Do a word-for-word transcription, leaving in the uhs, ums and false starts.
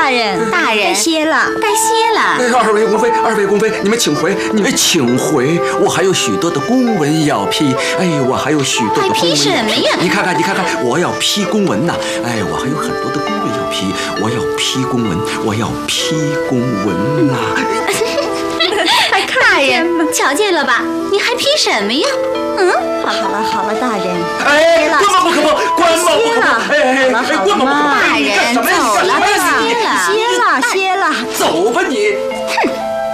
大人， 大人， 该歇了， 该歇了。 哎，二位公妃，二位公妃，你们请回，你们请回，我还有许多的公文要批。哎，我还有许多的公文要批。 还批什么呀？ 你看看，你看看，我要批公文呐！哎，我还有很多的公文要批，我要批公文，我要批公文呐！ 哎，大人，瞧见了吧？你还批什么呀？嗯， 好了好了，大人， 哎，关门不可不，关门不可不，哎哎哎，关门不可不， 大人，走了吧， 歇了歇了， 走吧你。